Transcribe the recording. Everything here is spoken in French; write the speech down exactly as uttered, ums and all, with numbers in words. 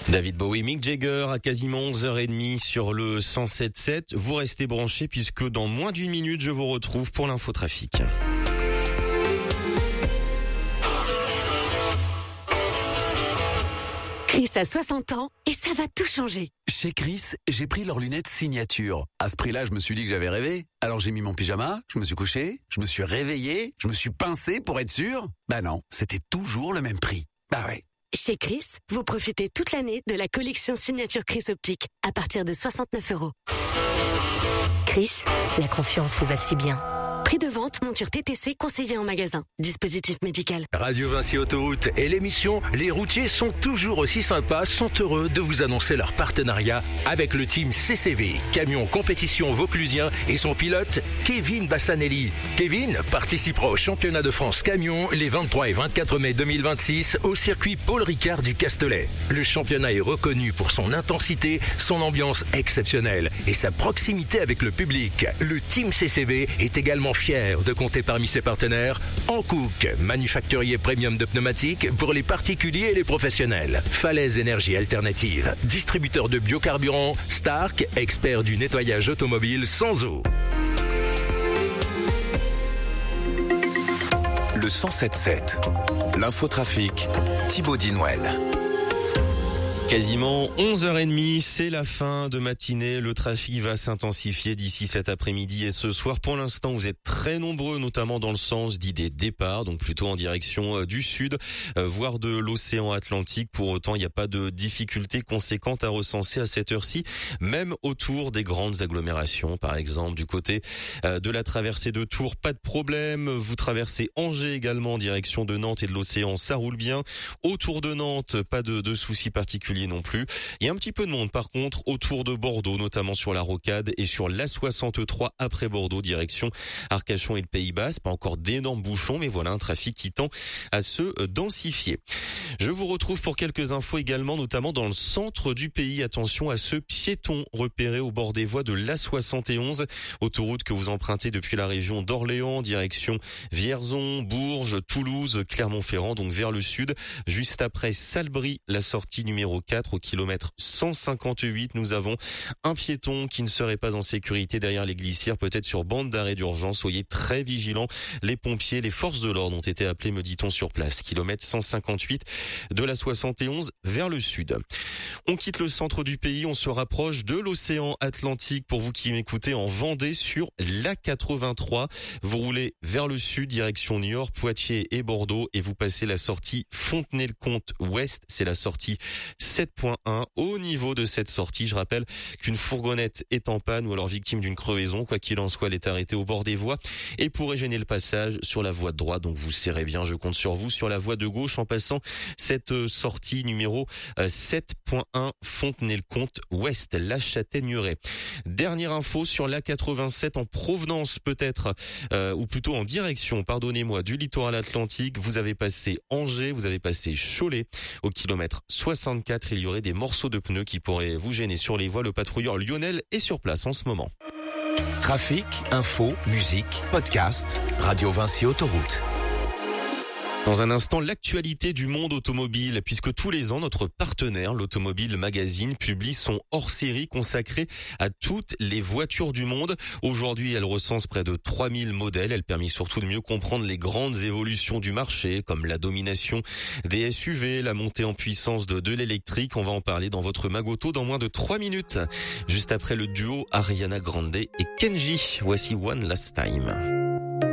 David Bowie, Mick Jagger à quasiment onze heures trente sur le cent sept sept. Vous restez branchés puisque dans moins d'une minute, je vous retrouve pour l'infotrafic. Chris a soixante ans et ça va tout changer. Chez Chris, j'ai pris leurs lunettes signature. À ce prix-là, je me suis dit que j'avais rêvé. Alors j'ai mis mon pyjama, je me suis couché, je me suis réveillé, je me suis pincé pour être sûr. Bah non, c'était toujours le même prix. Bah ouais. Chez Chris, vous profitez toute l'année de la collection signature Chris Optique à partir de soixante-neuf euros. Chris, la confiance vous va si bien. Prix de vente, monture T T C conseillé en magasin. Dispositif médical. Radio Vinci Autoroute et l'émission Les routiers sont toujours aussi sympas sont heureux de vous annoncer leur partenariat avec le team C C V, camion compétition vauclusien et son pilote Kevin Bassanelli. Kevin participera au championnat de France camion les vingt-trois et vingt-quatre mai deux mille vingt-six au circuit Paul Ricard du Castellet. Le championnat est reconnu pour son intensité, son ambiance exceptionnelle et sa proximité avec le public. Le team C C V est également fier de compter parmi ses partenaires Hankook, manufacturier premium de pneumatiques pour les particuliers et les professionnels. Falaise Énergie Alternative, distributeur de biocarburant. Stark, expert du nettoyage automobile sans eau. Le cent sept sept. L'infotrafic, Thibaut Dinouel. Quasiment onze heures trente, c'est la fin de matinée. Le trafic va s'intensifier d'ici cet après-midi et ce soir. Pour l'instant, vous êtes très nombreux, notamment dans le sens dit des départs, donc plutôt en direction du sud, euh, voire de l'océan Atlantique. Pour autant, il n'y a pas de difficultés conséquentes à recenser à cette heure-ci, même autour des grandes agglomérations. Par exemple, du côté euh, de la traversée de Tours, pas de problème. Vous traversez Angers également en direction de Nantes et de l'océan, ça roule bien. Autour de Nantes, pas de, de soucis particuliers non plus. Il y a un petit peu de monde par contre autour de Bordeaux, notamment sur la Rocade et sur l'A soixante-trois après Bordeaux, direction Arcachon et le Pays Basque. Pas encore d'énormes bouchons, mais voilà un trafic qui tend à se densifier. Je vous retrouve pour quelques infos également, notamment dans le centre du pays. Attention à ce piéton repéré au bord des voies de l'A soixante et onze, autoroute que vous empruntez depuis la région d'Orléans, direction Vierzon, Bourges, Toulouse, Clermont-Ferrand, donc vers le sud. Juste après Salbris, la sortie numéro quatre au kilomètre cent cinquante-huit, nous avons un piéton qui ne serait pas en sécurité derrière les glissières, peut-être sur bande d'arrêt d'urgence. Soyez très vigilants. Les pompiers, les forces de l'ordre ont été appelés, me dit-on, sur place. Kilomètre cent cinquante-huit de la soixante et onze vers le sud. On quitte le centre du pays, on se rapproche de l'océan Atlantique. Pour vous qui m'écoutez en Vendée sur l'A quatre-vingt-trois, vous roulez vers le sud, direction Niort, Poitiers et Bordeaux, et vous passez la sortie Fontenay-le-Comte Ouest. C'est la sortie sept point un. Au niveau de cette sortie, je rappelle qu'une fourgonnette est en panne ou alors victime d'une crevaison. Quoi qu'il en soit, elle est arrêtée au bord des voies et pourrait gêner le passage sur la voie de droite. Donc vous serrez bien, je compte sur vous, sur la voie de gauche en passant cette sortie numéro sept point un Fontenay-le-Comte Ouest, la Châtaigneraie. Dernière info sur l'A quatre-vingt-sept en provenance peut-être, euh, ou plutôt en direction, pardonnez-moi, du littoral atlantique. Vous avez passé Angers, vous avez passé Cholet. Au kilomètre soixante-quatre, il y aurait des morceaux de pneus qui pourraient vous gêner sur les voies. Le patrouilleur Lionel est sur place en ce moment. Trafic, info, musique, podcast, Radio Vinci Autoroute. Dans un instant, l'actualité du monde automobile, puisque tous les ans, notre partenaire, l'Automobile Magazine, publie son hors-série consacré à toutes les voitures du monde. Aujourd'hui, elle recense près de trois mille modèles. Elle permet surtout de mieux comprendre les grandes évolutions du marché, comme la domination des S U V, la montée en puissance de, de l'électrique. On va en parler dans votre Magoto dans moins de trois minutes. Juste après le duo Ariana Grande et Kenji. Voici One Last Time.